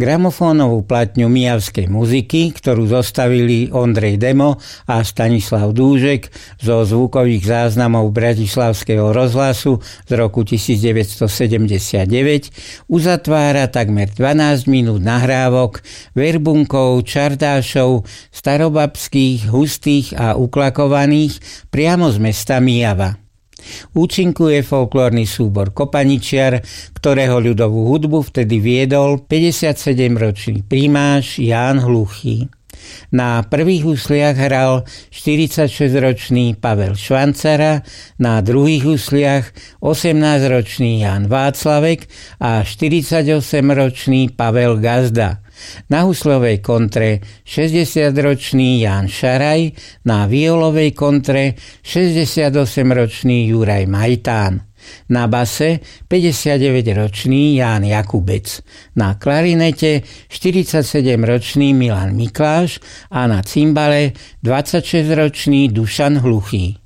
Gramofónovú platňu mijavskej muziky, ktorú zostavili Ondrej Demo a Stanislav Dúžek zo zvukových záznamov Bratislavského rozhlasu z roku 1979, uzatvára takmer 12 minút nahrávok verbunkov, čardášov, starobabských, hustých a uklakovaných priamo z mesta Mijava. Účinkuje folklórny súbor Kopaničiar, ktorého ľudovú hudbu vtedy viedol 57-ročný primáš Ján Hluchý. Na prvých husliach hral 46-ročný Pavel Švancara, na druhých husliach 18-ročný Ján Václavek a 48-ročný Pavel Gazda. Na huslovej kontre 60-ročný Ján Šaraj, na violovej kontre 68-ročný Juraj Majtán. Na base 59-ročný Ján Jakubec, na klarinete 47-ročný Milan Mikláš a na cimbale 26-ročný Dušan Hluchý.